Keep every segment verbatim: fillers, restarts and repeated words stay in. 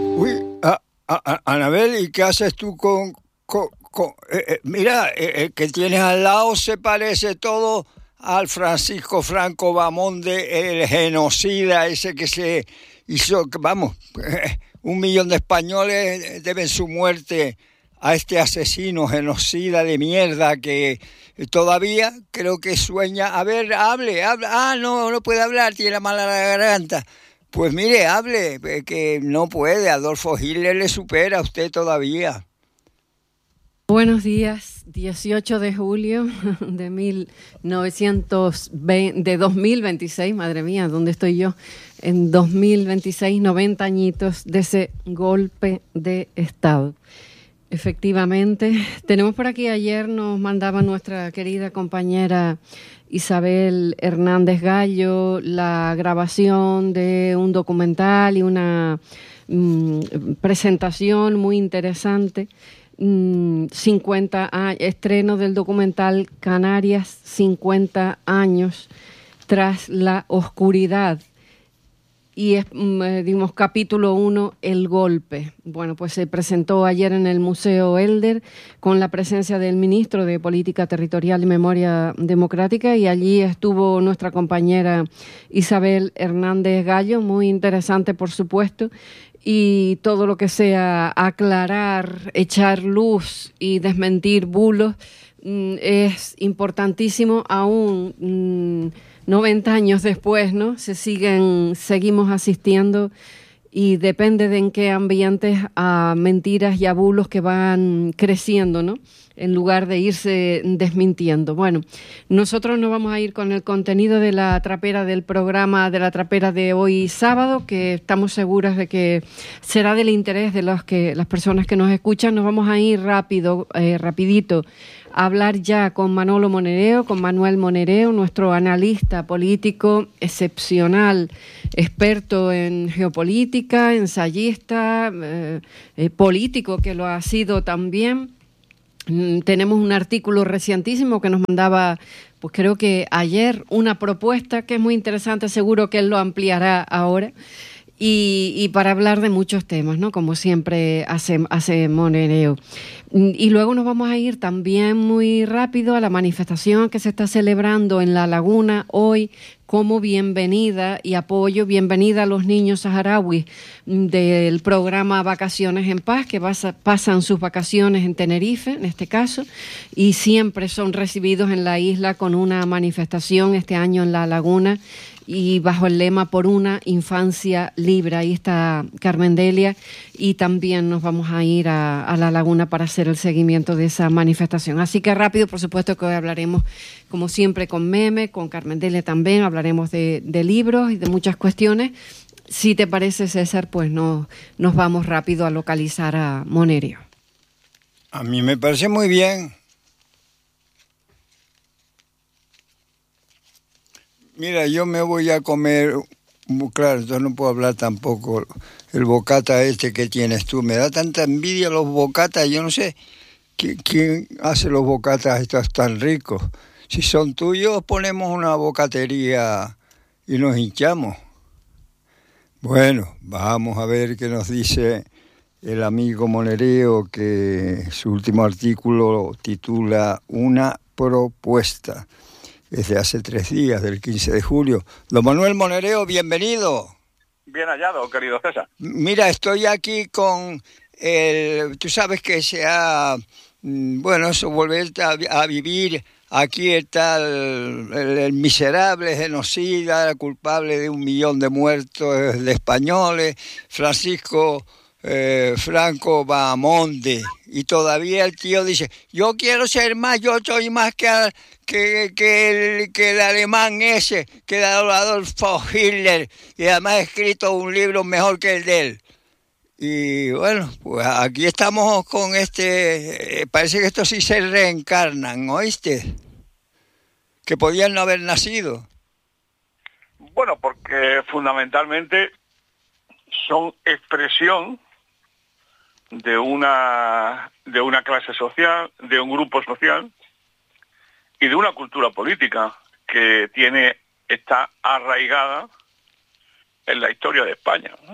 Uy, a, a- a- Anabel, ¿y qué haces tú con... con- con- eh, eh, mira, eh, el que tienes al lado se parece todo al Francisco Franco Bamonde, el genocida ese que se hizo, que, vamos, un millón de españoles deben su muerte a este asesino genocida de mierda que todavía creo que sueña. A ver, hable, hable. Ah, no, no puede hablar, tiene la mala garganta. Pues mire, hable, eh, que no puede, Adolfo Hitler le supera a usted todavía. Buenos días, dieciocho de julio de mil novecientos veinte, de dos mil veintiséis, madre mía, ¿dónde estoy yo? En dos mil veintiséis, noventa añitos de ese golpe de Estado. Efectivamente, tenemos por aquí, ayer nos mandaba nuestra querida compañera Isabel Hernández Gallo la grabación de un documental y una mm, presentación muy interesante. Mm, cincuenta a, estreno del documental Canarias, cincuenta años tras la oscuridad. Y es, mm, digamos, capítulo uno, el golpe. Bueno, pues se presentó ayer en el Museo Elder con la presencia del ministro de Política Territorial y Memoria Democrática, y allí estuvo nuestra compañera Isabel Hernández Gallo, muy interesante, por supuesto, y todo lo que sea aclarar, echar luz y desmentir bulos mm, es importantísimo aún. Mm, noventa años después, ¿no? Se siguen, seguimos asistiendo, y depende de en qué ambientes, a mentiras y a bulos que van creciendo, ¿no? En lugar de irse desmintiendo. Bueno, nosotros nos vamos a ir con el contenido de la trapera del programa de la trapera de hoy sábado, que estamos seguras de que será del interés de los que, las personas que nos escuchan. Nos vamos a ir rápido, eh, rapidito, a hablar ya con Manolo Monereo, con Manuel Monereo, nuestro analista político excepcional, experto en geopolítica, ensayista, eh, eh, político que lo ha sido también. Mm, tenemos un artículo recientísimo que nos mandaba, pues creo que ayer, una propuesta que es muy interesante, seguro que él lo ampliará ahora. Y, y para hablar de muchos temas, ¿no? Como siempre hace, hace Monereo. Y luego nos vamos a ir también muy rápido a la manifestación que se está celebrando en La Laguna hoy como bienvenida y apoyo, bienvenida a los niños saharauis del programa Vacaciones en Paz, que basa, pasan sus vacaciones en Tenerife, en este caso, y siempre son recibidos en la isla con una manifestación, este año en La Laguna, y bajo el lema Por una infancia libre. Ahí está Carmen Delia, y también nos vamos a ir a, a La Laguna para hacer el seguimiento de esa manifestación. Así que rápido, por supuesto que hoy hablaremos, como siempre, con Meme, con Carmen Delia también, hablaremos de, de libros y de muchas cuestiones. Si te parece, César, pues no, nos vamos rápido a localizar a Monereo. A mí me parece muy bien. Mira, yo me voy a comer, claro, yo no puedo hablar tampoco, el bocata este que tienes tú. Me da tanta envidia los bocatas, yo no sé quién, quién hace los bocatas estos tan ricos. Si son tuyos, ponemos una bocatería y nos hinchamos. Bueno, vamos a ver qué nos dice el amigo Monereo, que su último artículo titula Una propuesta. Es de hace tres días, del quince de julio. Don Manuel Monereo, bienvenido. Bien hallado, querido César. Mira, estoy aquí con el... Tú sabes que se ha... Bueno, eso, volver a, a vivir... Aquí está el, el, el miserable genocida, culpable de un millón de muertos de españoles, Francisco eh, Franco Bahamonde. Y todavía el tío dice, yo quiero ser más, yo soy más que, que, que, el, que el alemán ese, que el Adolfo Hitler, y además ha escrito un libro mejor que el de él. Y bueno, pues aquí estamos con este, eh, parece que estos sí se reencarnan, ¿oíste? Que podían no haber nacido. Bueno, porque fundamentalmente son expresión de una, de una clase social, de un grupo social y de una cultura política que tiene, está arraigada en la historia de España, ¿no?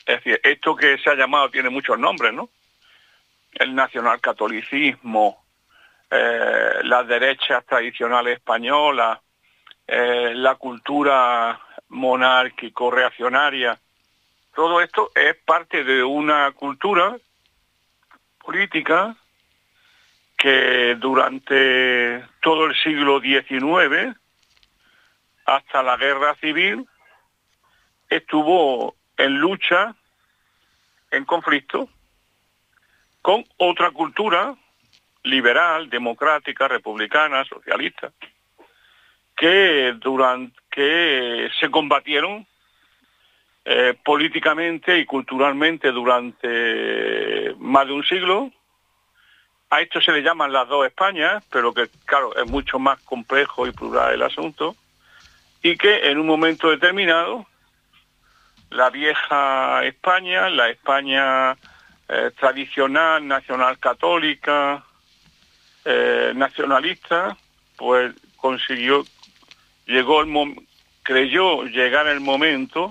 Es decir, esto que se ha llamado tiene muchos nombres, ¿no? El nacionalcatolicismo, eh, las derechas tradicionales españolas, eh, la cultura monárquico-reaccionaria. Todo esto es parte de una cultura política que durante todo el siglo diecinueve, hasta la Guerra Civil, estuvo en lucha, en conflicto, con otra cultura liberal, democrática, republicana, socialista, que durante que se combatieron eh, políticamente y culturalmente durante más de un siglo. A esto se le llaman las dos Españas, pero que claro, es mucho más complejo y plural el asunto, y que en un momento determinado la vieja España, la España eh, tradicional, nacional católica, eh, nacionalista, pues consiguió, llegó el mom- creyó llegar el momento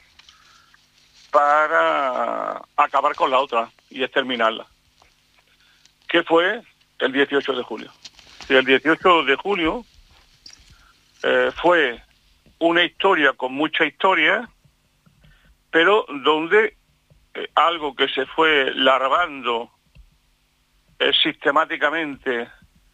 para acabar con la otra y exterminarla, que fue el dieciocho de julio. Y el dieciocho de julio eh, fue una historia con mucha historia, pero donde eh, algo que se fue larvando eh, sistemáticamente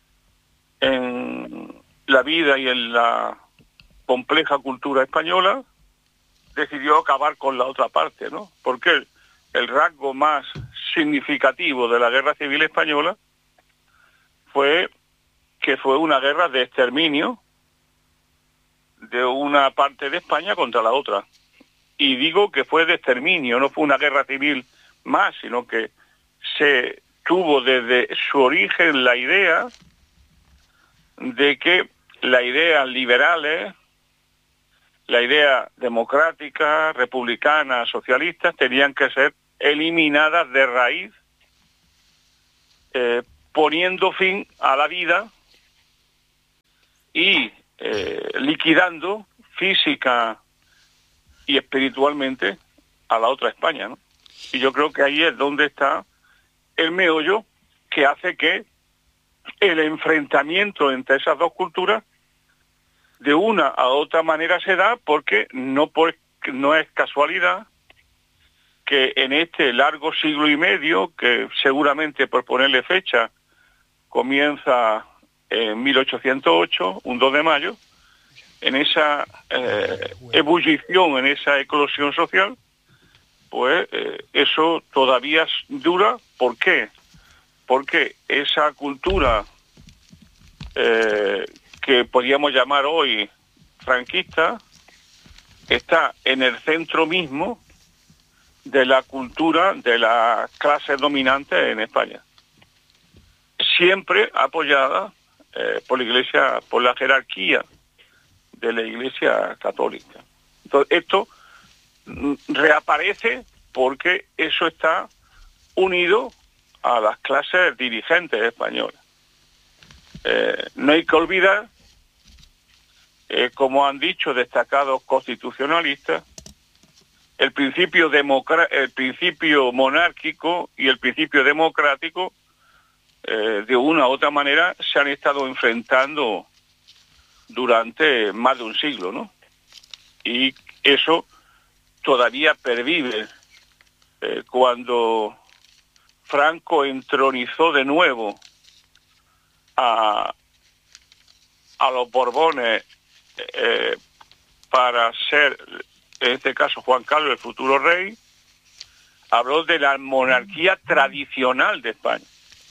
en la vida y en la compleja cultura española, decidió acabar con la otra parte, ¿no? Porque el, el rasgo más significativo de la Guerra Civil Española fue que fue una guerra de exterminio de una parte de España contra la otra. Y digo que fue de exterminio, no fue una guerra civil más, sino que se tuvo desde su origen la idea de que las ideas liberales, la idea democrática, republicana, socialista, tenían que ser eliminadas de raíz, eh, poniendo fin a la vida y eh, liquidando física y espiritualmente a la otra España, ¿no? Y yo creo que ahí es donde está el meollo que hace que el enfrentamiento entre esas dos culturas de una a otra manera se da, porque no, por, no es casualidad que en este largo siglo y medio, que seguramente por ponerle fecha comienza en mil ochocientos ocho, un dos de mayo, en esa eh, ebullición, en esa eclosión social, pues eh, eso todavía dura. ¿Por qué? Porque esa cultura eh, que podríamos llamar hoy franquista está en el centro mismo de la cultura de las clases dominantes en España, siempre apoyada eh, por la Iglesia, por la jerarquía de la Iglesia católica. Entonces, esto mm, reaparece porque eso está unido a las clases dirigentes españolas. Eh, no hay que olvidar, eh, como han dicho destacados constitucionalistas, el principio, democra- el principio monárquico y el principio democrático, eh, de una u otra manera, se han estado enfrentando durante más de un siglo, ¿no? Y eso todavía pervive. Eh, cuando Franco entronizó de nuevo a, a los Borbones eh, para ser, en este caso Juan Carlos, el futuro rey, habló de la monarquía tradicional de España.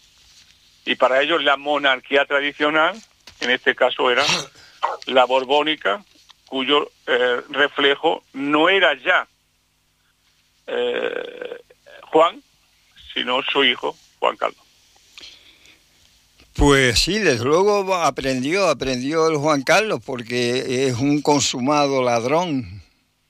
Y para ellos la monarquía tradicional, en este caso, era la borbónica, cuyo eh, reflejo no era ya eh, Juan, sino su hijo, Juan Carlos. Pues sí, desde luego aprendió, aprendió el Juan Carlos, porque es un consumado ladrón.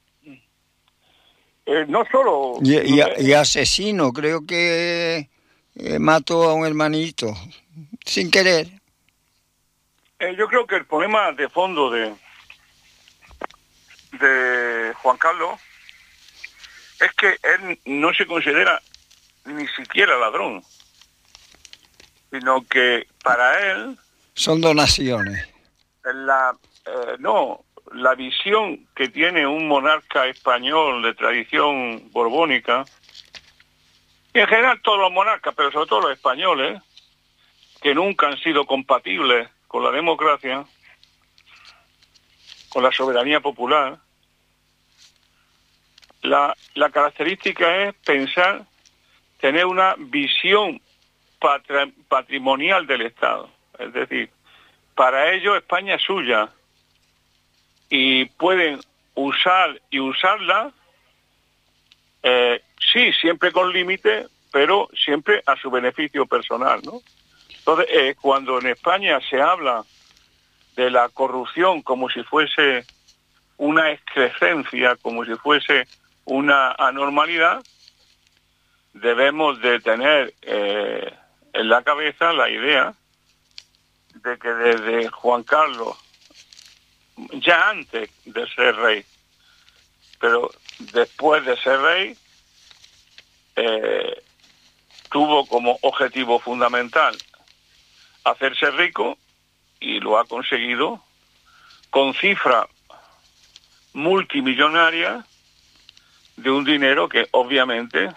Eh, no solo... Y, y, y asesino, creo que eh, mató a un hermanito, sin querer. Eh, yo creo que el problema de fondo de, de Juan Carlos es que él no se considera ni siquiera ladrón, sino que para él... Son donaciones. La, eh, no, la visión que tiene un monarca español de tradición borbónica, y en general todos los monarcas, pero sobre todo los españoles, que nunca han sido compatibles con la democracia, con la soberanía popular, la, la característica es pensar, tener una visión patri- patrimonial del Estado. Es decir, para ellos España es suya y pueden usar y usarla, eh, sí, siempre con límites, pero siempre a su beneficio personal, ¿no? Entonces, eh, cuando en España se habla de la corrupción como si fuese una excrescencia, como si fuese una anormalidad, debemos de tener eh, en la cabeza la idea de que desde Juan Carlos, ya antes de ser rey, pero después de ser rey, eh, tuvo como objetivo fundamental hacerse rico y lo ha conseguido con cifras multimillonarias de un dinero que obviamente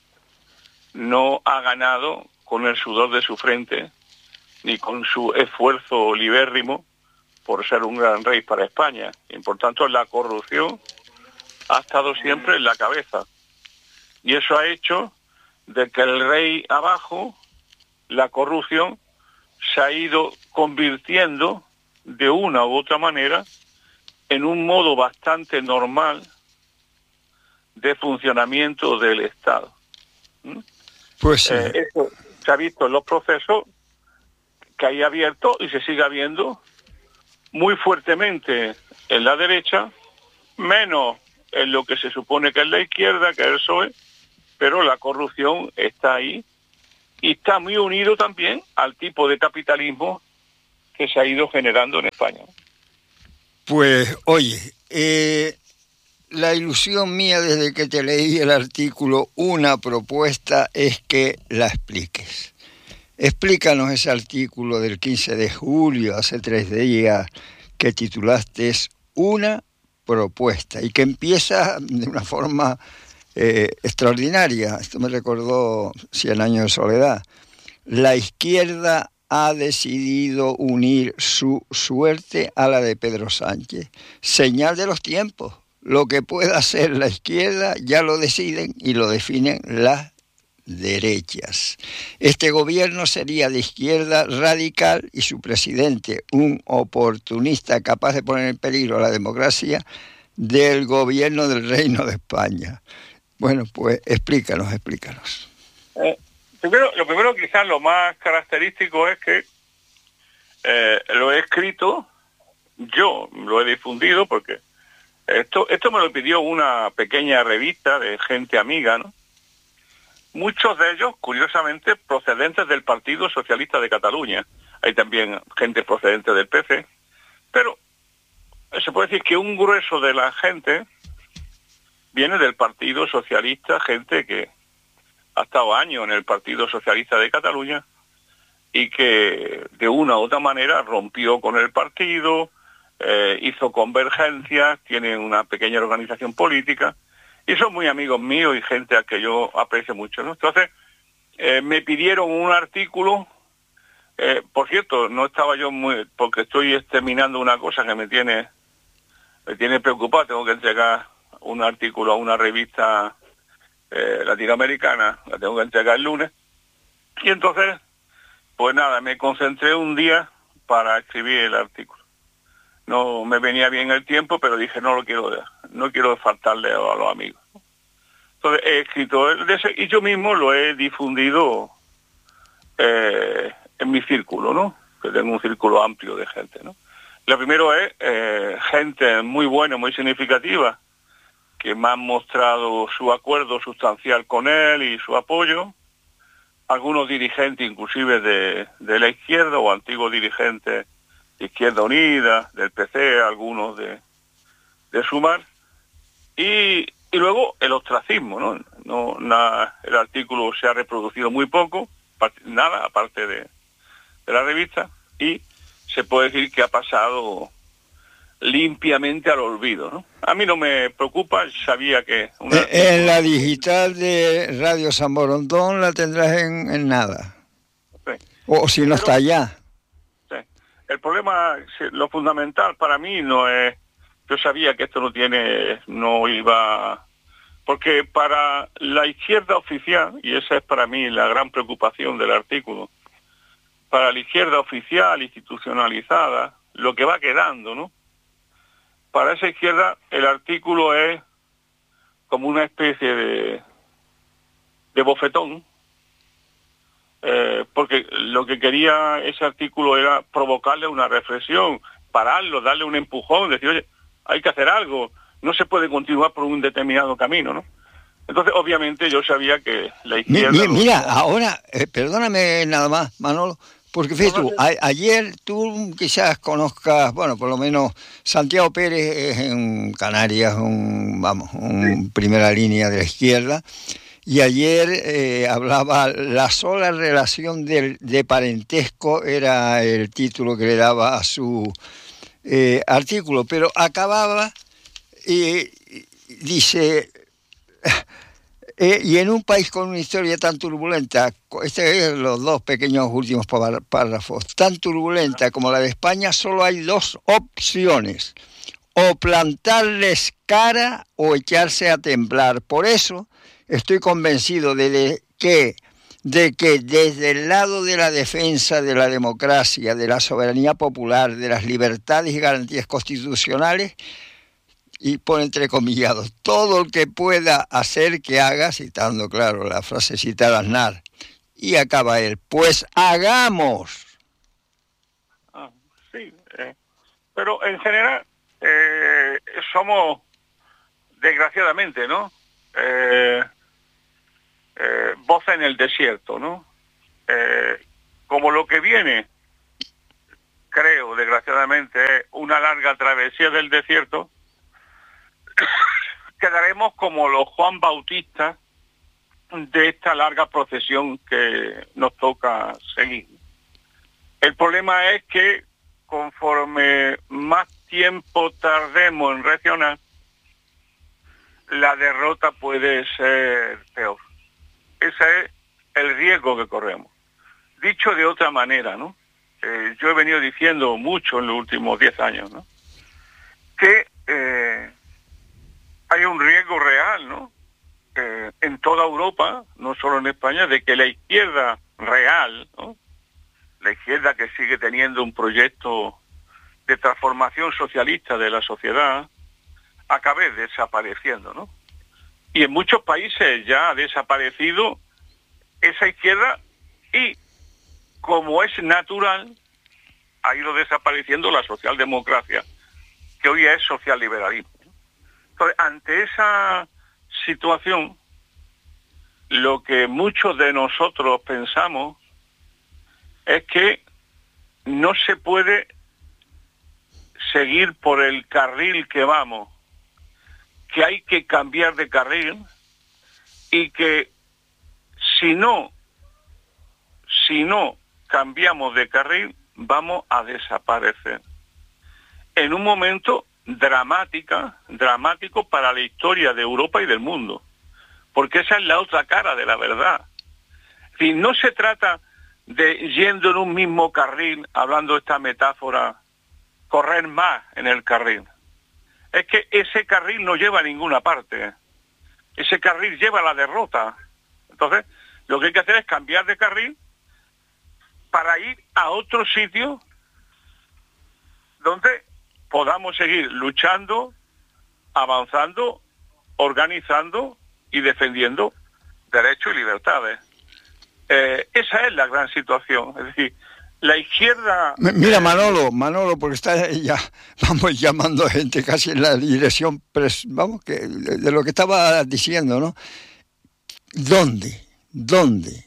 no ha ganado con el sudor de su frente ni con su esfuerzo libérrimo por ser un gran rey para España. Y por tanto la corrupción ha estado siempre en la cabeza. Y eso ha hecho de que el rey abajo, la corrupción, se ha ido convirtiendo de una u otra manera en un modo bastante normal de funcionamiento del Estado. ¿Mm? Pues sí. Eh, eso se ha visto en los procesos que hay abierto y se sigue viendo muy fuertemente en la derecha, menos en lo que se supone que es la izquierda, que es el P S O E, pero la corrupción está ahí y está muy unido también al tipo de capitalismo que se ha ido generando en España. Pues, oye, eh, la ilusión mía desde que te leí el artículo, una propuesta, es que la expliques. Explícanos ese artículo del quince de julio, hace tres días, que titulaste Una propuesta, y que empieza de una forma eh, extraordinaria. Esto me recordó Cien años de soledad. La izquierda ha decidido unir su suerte a la de Pedro Sánchez. Señal de los tiempos. Lo que pueda hacer la izquierda ya lo deciden y lo definen las derechas. Este gobierno sería de izquierda radical y su presidente, un oportunista capaz de poner en peligro la democracia del gobierno del Reino de España. Bueno, pues explícanos, explícanos. Eh, primero, lo primero, quizás lo más característico es que eh, lo he escrito, yo lo he difundido, porque esto, esto me lo pidió una pequeña revista de gente amiga, ¿no? Muchos de ellos, curiosamente, procedentes del Partido Socialista de Cataluña. Hay también gente procedente del P C, pero se puede decir que un grueso de la gente viene del Partido Socialista, gente que ha estado años en el Partido Socialista de Cataluña y que de una u otra manera rompió con el partido, eh, hizo convergencias, tiene una pequeña organización política, y son muy amigos míos y gente a que yo aprecio mucho, ¿no? Entonces, eh, me pidieron un artículo, eh, por cierto, no estaba yo muy, porque estoy terminando una cosa que me tiene, me tiene preocupado, tengo que entregar un artículo a una revista eh, latinoamericana, la tengo que entregar el lunes, y entonces, pues nada, me concentré un día para escribir el artículo. No me venía bien el tiempo, pero dije, no lo quiero, no quiero faltarle a los amigos. Entonces he escrito el de ese, y yo mismo lo he difundido eh, en mi círculo, ¿no? Que tengo un círculo amplio de gente, ¿no? Lo primero es eh, gente muy buena, muy significativa, que me han mostrado su acuerdo sustancial con él y su apoyo. Algunos dirigentes inclusive de, de la izquierda o antiguos dirigentes de Izquierda Unida, del P C, algunos de, de Sumar, y, Y luego el ostracismo, ¿no? no na, el artículo se ha reproducido muy poco, nada, aparte de, de la revista, y se puede decir que ha pasado limpiamente al olvido, ¿no? A mí no me preocupa, sabía que... Una... En la digital de Radio San Borondón la tendrás en, en nada. Sí. O, o si no Pero, está allá. Sí. El problema, lo fundamental para mí no es... Yo sabía que esto no tiene, no iba... Porque para la izquierda oficial, y esa es para mí la gran preocupación del artículo, para la izquierda oficial, institucionalizada, lo que va quedando, ¿no? Para esa izquierda el artículo es como una especie de, de bofetón, eh, porque lo que quería ese artículo era provocarle una reflexión, pararlo, darle un empujón, decir, oye, hay que hacer algo, no se puede continuar por un determinado camino, ¿no? Entonces, obviamente, yo sabía que la izquierda... Mira, mira ahora, eh, perdóname nada más, Manolo, porque fíjate tú, a, ayer tú quizás conozcas, bueno, por lo menos Santiago Pérez es en Canarias, un, vamos, un sí. primera línea de la izquierda, y ayer eh, hablaba, la sola relación de, de parentesco era el título que le daba a su eh, artículo, pero acababa y dice... Eh, y en un país con una historia tan turbulenta, este es los dos pequeños últimos párrafos, tan turbulenta como la de España, solo hay dos opciones, o plantarles cara o echarse a temblar. Por eso estoy convencido de, de, que, de que desde el lado de la defensa de la democracia, de la soberanía popular, de las libertades y garantías constitucionales, y pone entrecomillados, todo el que pueda hacer que haga, citando, claro, la frasecita de Aznar, y acaba él, pues hagamos. Ah, sí, eh, pero en general eh, somos, desgraciadamente, ¿no? Eh, eh, voz en el desierto, ¿no? Eh, como lo que viene, creo, desgraciadamente, es una larga travesía del desierto, quedaremos como los Juan Bautistas de esta larga procesión que nos toca seguir. El problema es que conforme más tiempo tardemos en reaccionar, la derrota puede ser peor. Ese es el riesgo que corremos. Dicho de otra manera, ¿no? Eh, yo he venido diciendo mucho en los últimos diez años, ¿no? Que eh, hay un riesgo real, ¿no? Eh, en toda Europa, no solo en España, de que la izquierda real, ¿no? La izquierda que sigue teniendo un proyecto de transformación socialista de la sociedad, acabe desapareciendo, ¿no? Y en muchos países ya ha desaparecido esa izquierda y, como es natural, ha ido desapareciendo la socialdemocracia, que hoy es socialliberalismo. Entonces, ante esa situación, lo que muchos de nosotros pensamos es que no se puede seguir por el carril que vamos, que hay que cambiar de carril y que si no, si no cambiamos de carril, vamos a desaparecer. En un momento dramática, dramático para la historia de Europa y del mundo, porque esa es la otra cara de la verdad. En fin, no se trata de, yendo en un mismo carril, hablando de esta metáfora, correr más en el carril. Es que ese carril no lleva a ninguna parte. Ese carril lleva a la derrota. Entonces, lo que hay que hacer es cambiar de carril para ir a otro sitio donde podamos seguir luchando, avanzando, organizando y defendiendo derechos y libertades. Eh, esa es la gran situación. Es decir, la izquierda... Mira, Manolo, Manolo, porque está ya, vamos llamando gente casi en la dirección, pres, vamos, que de, de lo que estaba diciendo, ¿no? ¿Dónde? ¿Dónde?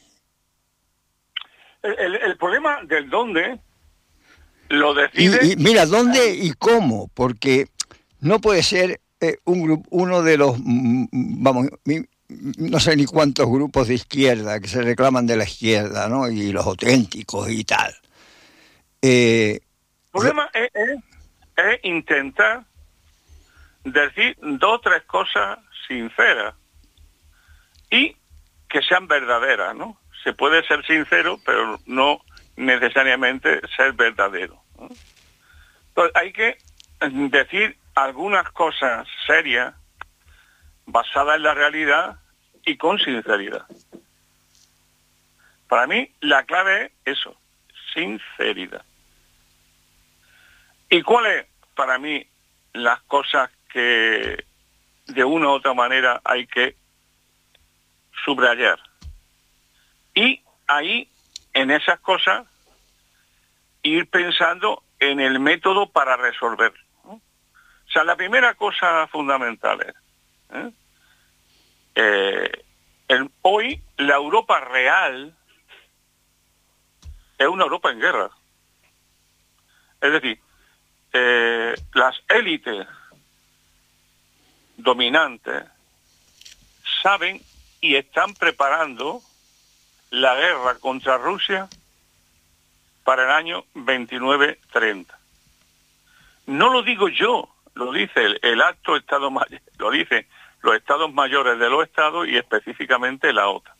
El, el, el problema del dónde lo decide... Y, y mira, ¿dónde y cómo? Porque no puede ser eh, un grupo, uno de los, vamos, no sé ni cuántos grupos de izquierda que se reclaman de la izquierda, ¿no? Y los auténticos y tal. Eh, El problema es, es, es intentar decir dos o tres cosas sinceras y que sean verdaderas, ¿no? Se puede ser sincero, pero no necesariamente ser verdadero, ¿no? Entonces hay que decir algunas cosas serias, basadas en la realidad y con sinceridad. Para mí la clave es eso, sinceridad. ¿Y cuáles para mí las cosas que de una u otra manera hay que subrayar? Y ahí, en esas cosas, ir pensando en el método para resolver, ¿no? O sea, la primera cosa fundamental es, ¿eh? Eh, el, hoy la Europa real es una Europa en guerra. Es decir, eh, las élites dominantes saben y están preparando la guerra contra Rusia para el año veintinueve treinta. No lo digo yo, lo dice el, el acto Estado Mayor, lo dicen los estados mayores de los estados y específicamente la OTAN.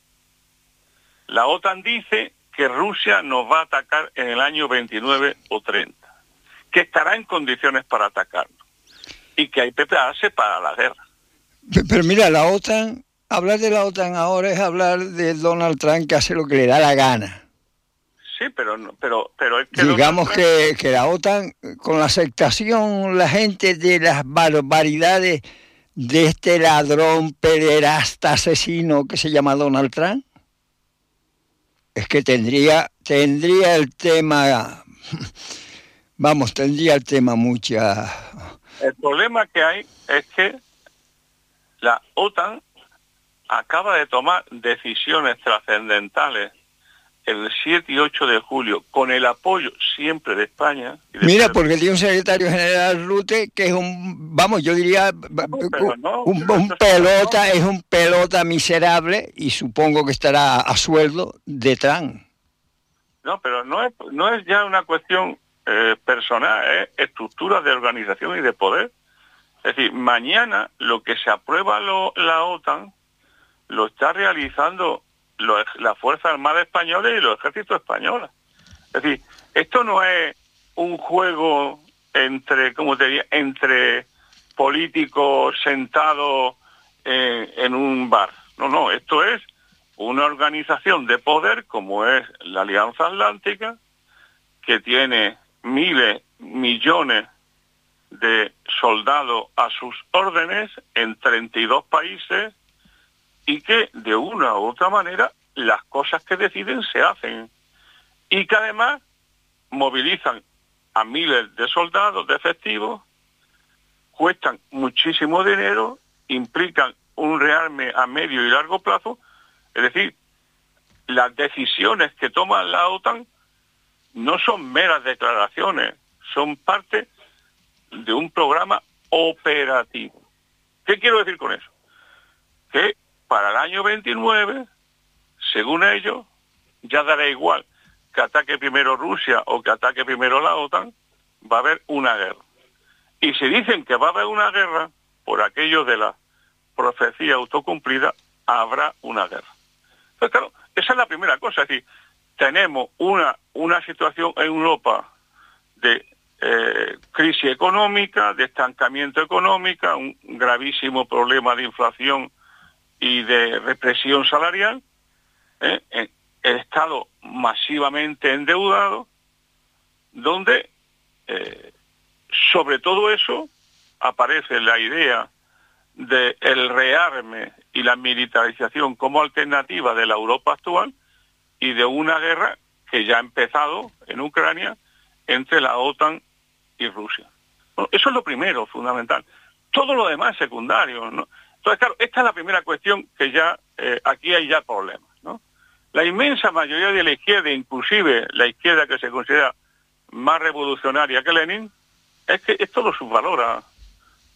La OTAN dice que Rusia nos va a atacar en el año veintinueve o treinta, que estará en condiciones para atacarnos y que hay que prepararse para la guerra. Pero mira, la OTAN, hablar de la OTAN ahora es hablar de Donald Trump que hace lo que le da la gana. Sí, pero no, pero, pero es que digamos que, que la OTAN, con la aceptación, la gente de las barbaridades de este ladrón, pederasta, asesino que se llama Donald Trump, es que tendría, tendría el tema, vamos, tendría el tema mucha... El problema que hay es que la OTAN acaba de tomar decisiones trascendentales el siete y ocho de julio, con el apoyo siempre de España. Y de Mira, porque tiene un secretario general Rutte que es un, vamos, yo diría, no, no, un, un pelota, no. es un pelota miserable y supongo que estará a sueldo de Trump. No, pero no es, no es ya una cuestión eh, personal, es estructura de organización y de poder. Es decir, mañana lo que se aprueba lo, la OTAN lo está realizando Los, la Fuerza Armada Española y los ejércitos españoles. Es decir, esto no es un juego entre, ¿cómo te diría?, entre políticos sentados en, en un bar. No, no, esto es una organización de poder como es la Alianza Atlántica, que tiene miles, millones de soldados a sus órdenes en treinta y dos países, y que de una u otra manera las cosas que deciden se hacen y que además movilizan a miles de soldados, de efectivos, cuestan muchísimo dinero, implican un rearme a medio y largo plazo. Es decir, las decisiones que toma la OTAN no son meras declaraciones, son parte de un programa operativo. ¿Qué quiero decir con eso? Que para el año veintinueve, según ellos, ya dará igual que ataque primero Rusia o que ataque primero la OTAN, va a haber una guerra. Y si dicen que va a haber una guerra, por aquello de la profecía autocumplida, habrá una guerra. Entonces, claro, esa es la primera cosa. Es decir, tenemos una, una situación en Europa de eh, crisis económica, de estancamiento económico, un gravísimo problema de inflación y de represión salarial, ¿eh? el Estado masivamente endeudado, donde eh, sobre todo eso aparece la idea del rearme y la militarización como alternativa de la Europa actual y de una guerra que ya ha empezado en Ucrania entre la OTAN y Rusia. Bueno, eso es lo primero, fundamental. Todo lo demás es secundario, ¿no? Entonces, claro, esta es la primera cuestión que ya, eh, aquí hay ya problemas, ¿no? La inmensa mayoría de la izquierda, inclusive la izquierda que se considera más revolucionaria que Lenin, es que esto lo subvalora.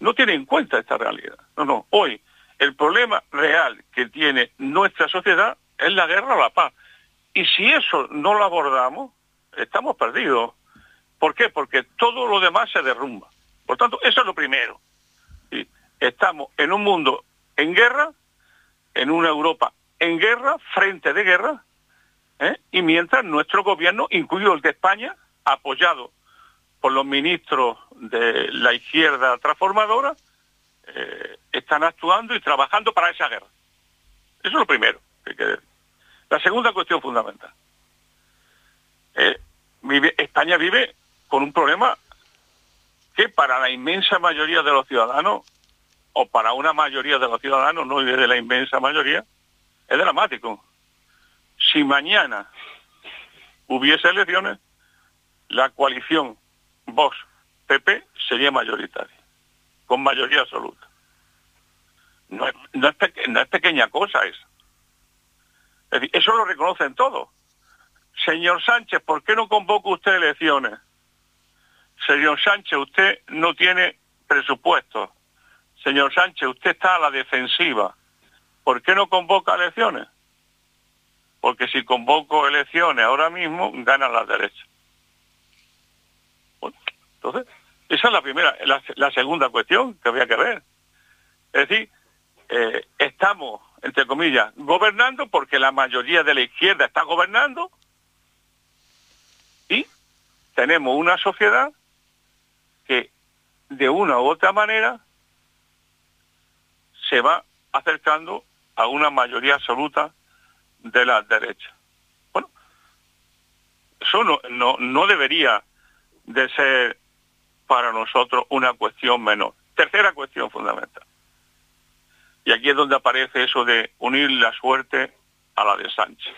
no tiene en cuenta esta realidad. No, no. Hoy el problema real que tiene nuestra sociedad es la guerra o la paz. Y si eso no lo abordamos, estamos perdidos. ¿Por qué? Porque todo lo demás se derrumba. Por tanto, eso es lo primero. ¿Sí? Estamos en un mundo en guerra, en una Europa en guerra, frente de guerra, ¿eh? Y mientras nuestro gobierno, incluido el de España, apoyado por los ministros de la izquierda transformadora, eh, están actuando y trabajando para esa guerra. Eso es lo primero que hay que decir. La segunda cuestión fundamental. Eh, vive, España vive con un problema que para la inmensa mayoría de los ciudadanos, o para una mayoría de los ciudadanos, no de la inmensa mayoría, es dramático. Si mañana hubiese elecciones, la coalición Vox-P P sería mayoritaria, con mayoría absoluta. No es, no es, peque, no es pequeña cosa eso. Es decir, eso lo reconocen todos. Señor Sánchez, ¿por qué no convoca usted elecciones? Señor Sánchez, usted no tiene presupuesto. Señor Sánchez, usted está a la defensiva. ¿Por qué no convoca elecciones? Porque si convoco elecciones ahora mismo, ganan las derechas. Bueno, entonces, esa es la primera. La, la segunda cuestión que había que ver. Es decir, eh, estamos, entre comillas, gobernando porque la mayoría de la izquierda está gobernando y tenemos una sociedad que de una u otra manera se va acercando a una mayoría absoluta de la derecha. Bueno, eso no, no, no debería de ser para nosotros una cuestión menor. Tercera cuestión fundamental. Y aquí es donde aparece eso de unir la suerte a la de Sánchez.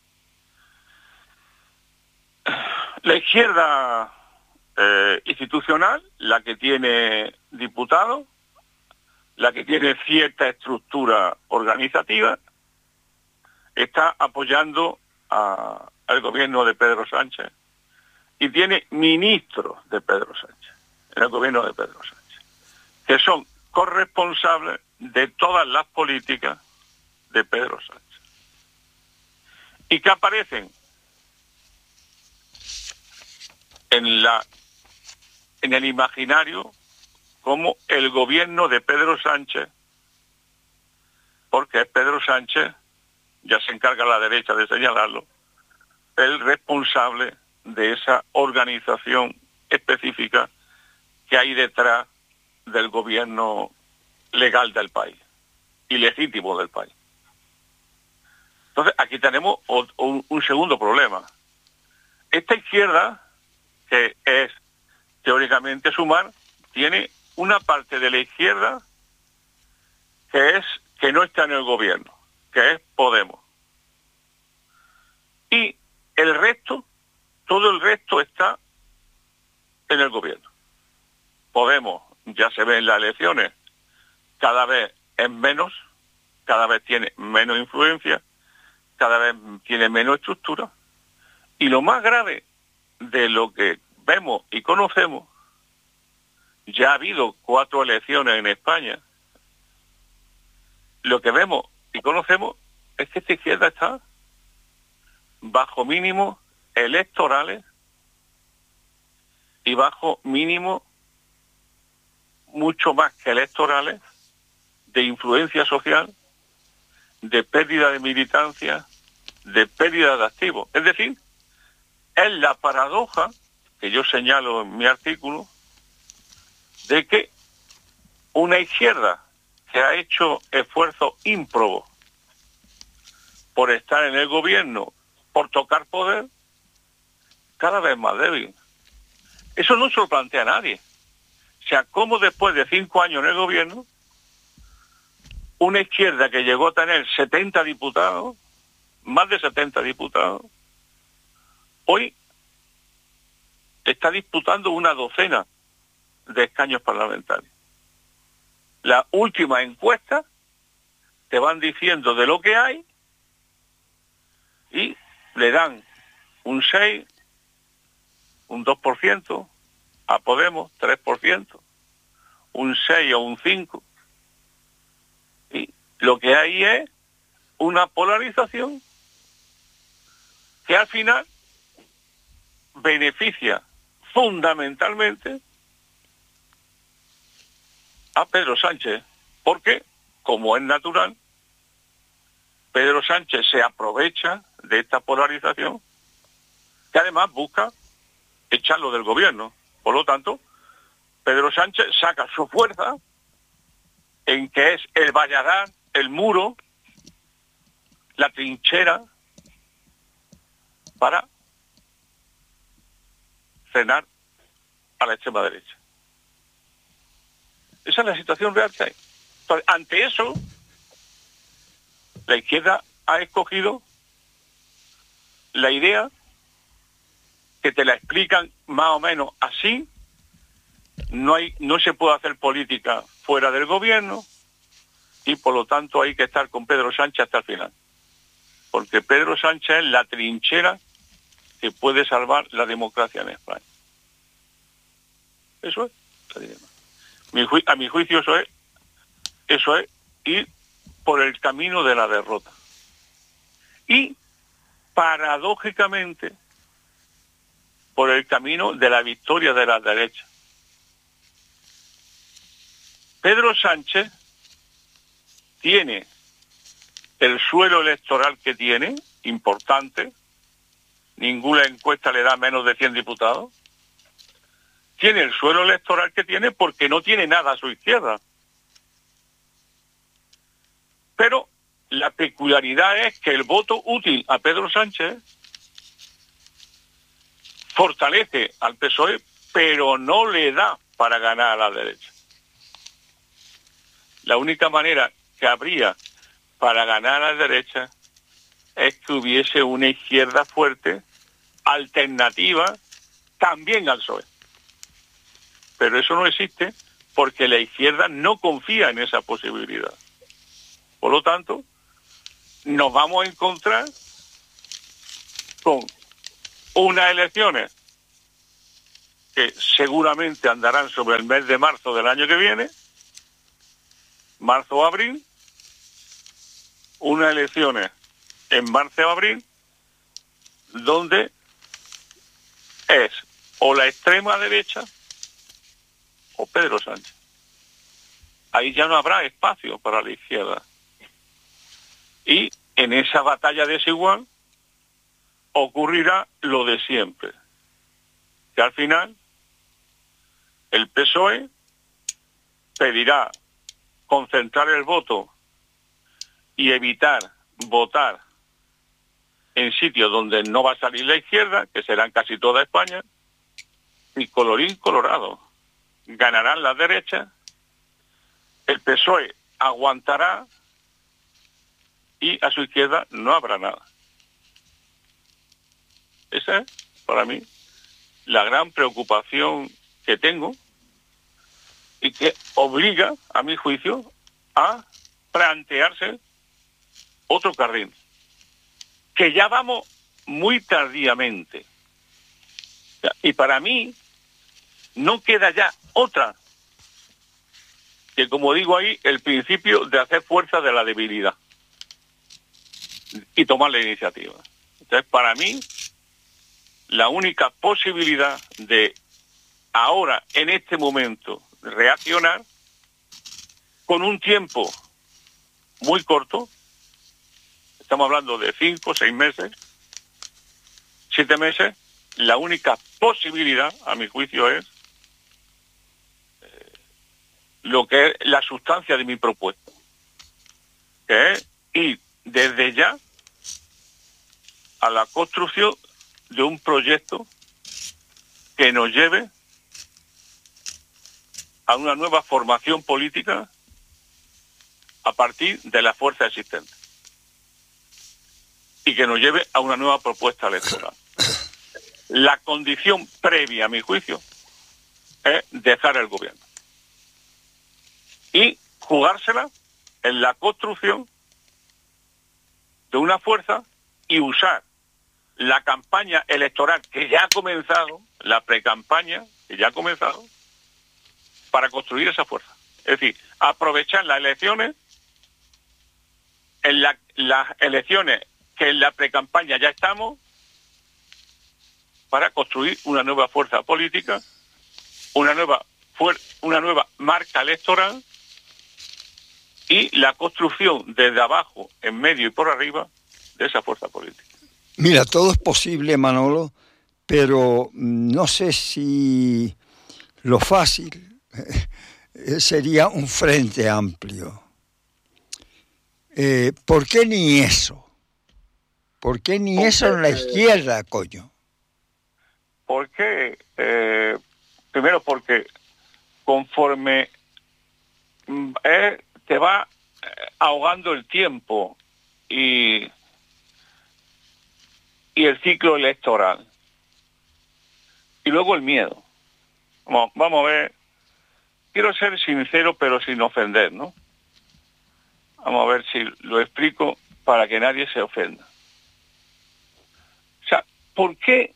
La izquierda eh, institucional, la que tiene diputados, la que tiene cierta estructura organizativa, está apoyando a, al gobierno de Pedro Sánchez y tiene ministros de Pedro Sánchez, en el gobierno de Pedro Sánchez, que son corresponsables de todas las políticas de Pedro Sánchez y que aparecen en la en el imaginario como el gobierno de Pedro Sánchez, porque es Pedro Sánchez, ya se encarga la derecha de señalarlo, el responsable de esa organización específica que hay detrás del gobierno legal del país y legítimo del país. Entonces, aquí tenemos un, un segundo problema. Esta izquierda, que es teóricamente Sumar, tiene una parte de la izquierda que es que no está en el gobierno, que es Podemos. Y el resto, todo el resto está en el gobierno. Podemos, ya se ve en las elecciones, cada vez es menos, cada vez tiene menos influencia, cada vez tiene menos estructura. Y lo más grave de lo que vemos y conocemos, ya ha habido cuatro elecciones en España, lo que vemos y conocemos es que esta izquierda está bajo mínimos electorales y bajo mínimos mucho más que electorales de influencia social, de pérdida de militancia, de pérdida de activos. Es decir, es la paradoja que yo señalo en mi artículo de que una izquierda que ha hecho esfuerzos ímprobos por estar en el gobierno, por tocar poder, cada vez más débil. Eso no se lo plantea nadie. O sea, cómo después de cinco años en el gobierno, una izquierda que llegó a tener setenta diputados, más de setenta diputados, hoy está disputando una docena de escaños parlamentarios. La última encuesta te van diciendo de lo que hay y le dan un seis, un dos por ciento, a Podemos tres por ciento, un seis o un cinco. Y lo que hay es una polarización que al final beneficia fundamentalmente a Pedro Sánchez, porque, como es natural, Pedro Sánchez se aprovecha de esta polarización, que además busca echarlo del gobierno. Por lo tanto, Pedro Sánchez saca su fuerza en que es el valladar, el muro, la trinchera, para frenar a la extrema derecha. Esa es la situación real que hay. Entonces, ante eso, la izquierda ha escogido la idea que te la explican más o menos así. No hay, no se puede hacer política fuera del gobierno y por lo tanto hay que estar con Pedro Sánchez hasta el final. Porque Pedro Sánchez es la trinchera que puede salvar la democracia en España. Eso es el dilema. Mi ju- a mi juicio eso es, eso es ir por el camino de la derrota. Y paradójicamente por el camino de la victoria de la derecha. Pedro Sánchez tiene el suelo electoral que tiene, importante, ninguna encuesta le da menos de cien diputados, tiene el suelo electoral que tiene porque no tiene nada a su izquierda. Pero la peculiaridad es que el voto útil a Pedro Sánchez fortalece al P S O E, pero no le da para ganar a la derecha. La única manera que habría para ganar a la derecha es que hubiese una izquierda fuerte, alternativa, también al P S O E. Pero eso no existe porque la izquierda no confía en esa posibilidad. Por lo tanto, nos vamos a encontrar con unas elecciones que seguramente andarán sobre el mes de marzo del año que viene, marzo o abril, unas elecciones en marzo o abril, donde es o la extrema derecha o Pedro Sánchez. Ahí ya no habrá espacio para la izquierda. Y en esa batalla desigual ocurrirá lo de siempre, que al final el P S O E pedirá concentrar el voto y evitar votar en sitios donde no va a salir la izquierda, que serán casi toda España, y colorín colorado, ganarán las derechas, el P S O E aguantará y a su izquierda no habrá nada. Esa es, para mí, la gran preocupación que tengo y que obliga, a mi juicio, a plantearse otro carril, que ya vamos muy tardíamente. Y para mí no queda ya otra que, como digo ahí, el principio de hacer fuerza de la debilidad y tomar la iniciativa. Entonces, para mí, la única posibilidad de ahora, en este momento, reaccionar con un tiempo muy corto, estamos hablando de cinco, seis meses, siete meses, la única posibilidad, a mi juicio, es eh, lo que es la sustancia de mi propuesta, que es ir desde ya a la construcción de un proyecto que nos lleve a una nueva formación política a partir de la fuerza existente y que nos lleve a una nueva propuesta electoral. La condición previa, a mi juicio, es dejar el gobierno y jugársela en la construcción de una fuerza y usar la campaña electoral que ya ha comenzado, la precampaña que ya ha comenzado, para construir esa fuerza. Es decir, aprovechar las elecciones, en la, las elecciones que en la precampaña ya estamos, para construir una nueva fuerza política, una nueva, fuer- una nueva marca electoral y la construcción desde abajo, en medio y por arriba de esa fuerza política. Mira, todo es posible, Manolo, pero no sé si lo fácil sería un frente amplio. Eh, ¿Por qué ni eso? ¿Por qué ni eso en la izquierda, coño? Porque, eh, primero porque conforme eh, te va ahogando el tiempo y, y el ciclo electoral. Y luego el miedo. Vamos, vamos a ver, quiero ser sincero pero sin ofender, ¿no? Vamos a ver si lo explico para que nadie se ofenda. O sea, ¿por qué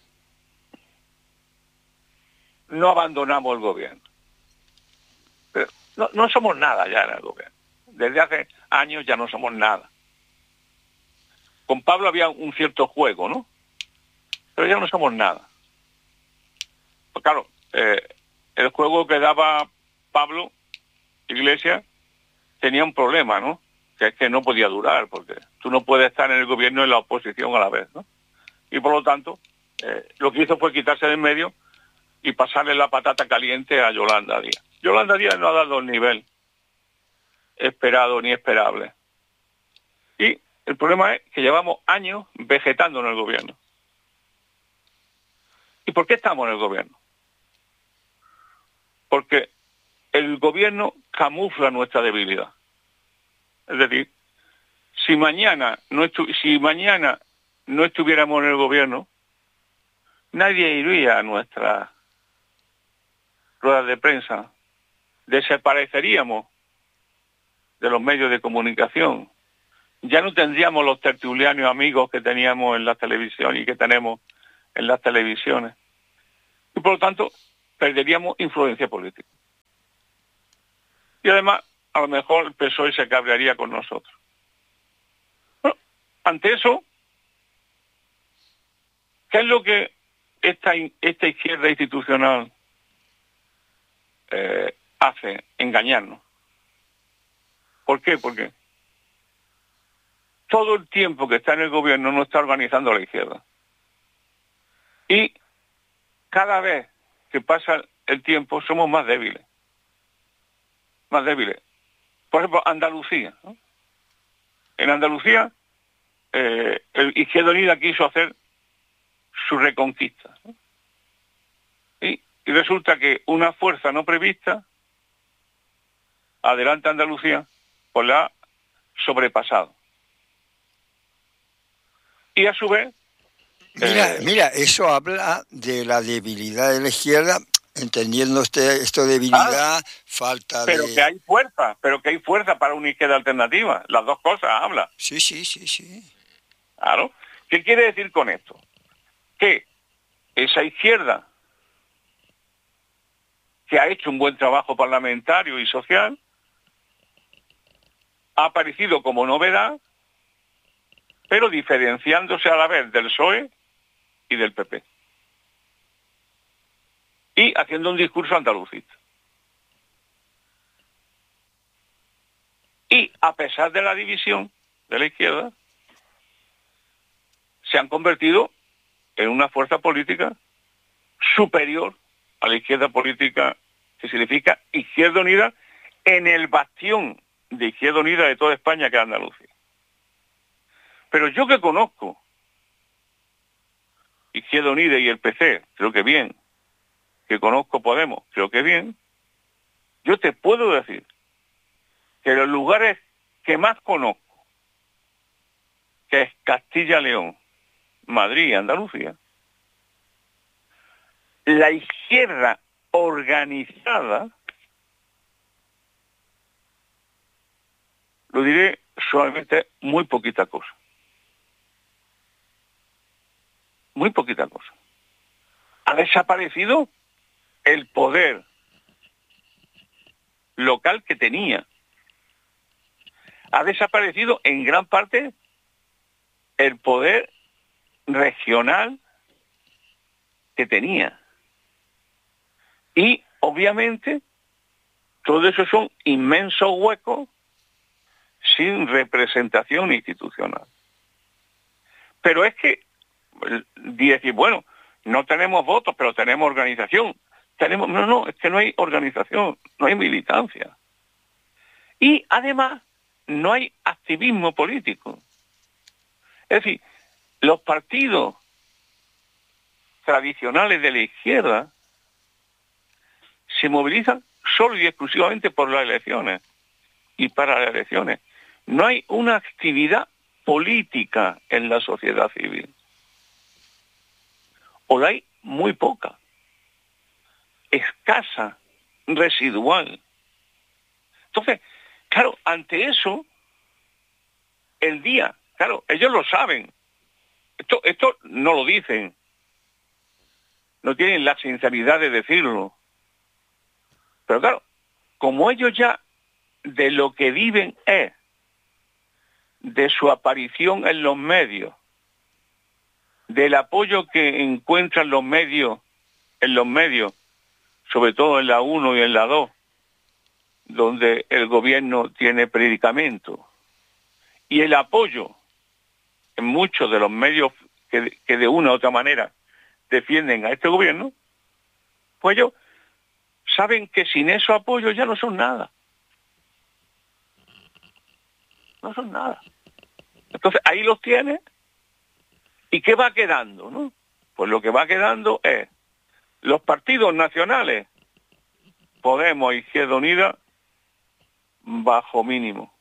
no abandonamos el gobierno? Pero no, no somos nada ya en el gobierno. Desde hace años ya no somos nada. Con Pablo había un cierto juego, ¿no? Pero ya no somos nada. Pues claro, eh, el juego que daba Pablo Iglesias tenía un problema, ¿no? Que es que no podía durar, porque tú no puedes estar en el gobierno y en la oposición a la vez, ¿no? Y por lo tanto, eh, lo que hizo fue quitarse de en medio y pasarle la patata caliente a Yolanda Díaz. Yolanda Díaz no ha dado el nivel esperado ni esperable. Y el problema es que llevamos años vegetando en el gobierno. ¿Y por qué estamos en el gobierno? Porque el gobierno camufla nuestra debilidad. Es decir, si mañana no estu- si mañana no estuviéramos en el gobierno, nadie iría a nuestras ruedas de prensa. Desapareceríamos de los medios de comunicación. Ya no tendríamos los tertulianos amigos que teníamos en la televisión y que tenemos en las televisiones. Y por lo tanto, perderíamos influencia política. Y además, a lo mejor el P S O E se cabrearía con nosotros. Bueno, ante eso, ¿qué es lo que esta, esta izquierda institucional eh, hace? Engañarnos. ¿Por qué? Porque todo el tiempo que está en el gobierno no está organizando a la izquierda. Y cada vez que pasa el tiempo somos más débiles. Más débiles. Por ejemplo, Andalucía, ¿no? En Andalucía, eh, el Izquierda Unida quiso hacer su reconquista, ¿no? Y, y resulta que una fuerza no prevista, Adelante Andalucía, pues la ha sobrepasado. Y a su vez... Mira, eh, mira, eso habla de la debilidad de la izquierda, entendiendo este, esto de debilidad, ah, falta pero de... que hay fuerza, pero que hay fuerza para una izquierda alternativa. Las dos cosas habla. Sí, sí, sí, sí. Claro. ¿Qué quiere decir con esto? Que esa izquierda que ha hecho un buen trabajo parlamentario y social ha aparecido como novedad, pero diferenciándose a la vez del P S O E y del P P. Y haciendo un discurso andalucista. Y a pesar de la división de la izquierda, se han convertido en una fuerza política superior a la izquierda política que significa Izquierda Unida en el bastión de Izquierda Unida de toda España, que es Andalucía. Pero yo que conozco Izquierda Unida y el P C, creo que bien, que conozco Podemos, creo que bien, yo te puedo decir que los lugares que más conozco, que es Castilla-León, Madrid y Andalucía, la izquierda organizada, lo diré suavemente, muy poquita cosa. Muy poquita cosa. Ha desaparecido el poder local que tenía. Ha desaparecido en gran parte el poder regional que tenía. Y, obviamente, todo eso son inmensos huecos sin representación institucional. Pero es que, decir, bueno, no tenemos votos, pero tenemos organización. Tenemos, no, no, es que no hay organización, no hay militancia. Y, además, no hay activismo político. Es decir, los partidos tradicionales de la izquierda se movilizan solo y exclusivamente por las elecciones y para las elecciones. No hay una actividad política en la sociedad civil. O la hay muy poca, escasa, residual. Entonces, claro, ante eso, el día, claro, ellos lo saben. Esto, esto no lo dicen. No tienen la sinceridad de decirlo. Pero claro, como ellos ya de lo que viven es de su aparición en los medios, del apoyo que encuentran los medios, en los medios, sobre todo en la uno y en la dos, donde el gobierno tiene predicamento, y el apoyo en muchos de los medios que, que de una u otra manera defienden a este gobierno, pues ellos saben que sin esos apoyos ya no son nada. No son nada. Entonces ahí los tienes. ¿Y qué va quedando, no? Pues lo que va quedando es los partidos nacionales, Podemos, Izquierda Unida, bajo mínimo.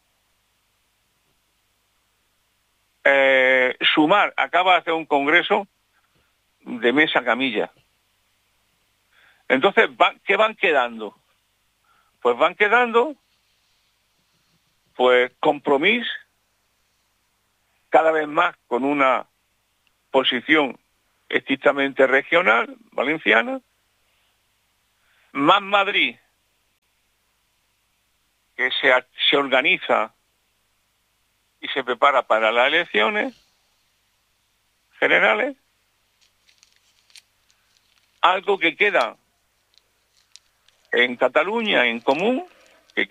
Eh, Sumar acaba de hacer un congreso de mesa camilla. Entonces, ¿qué van quedando? Pues van quedando, pues, Compromís, cada vez más con una posición estrictamente regional, valenciana, Más Madrid, que se, se organiza y se prepara para las elecciones generales, algo que queda en Cataluña en común,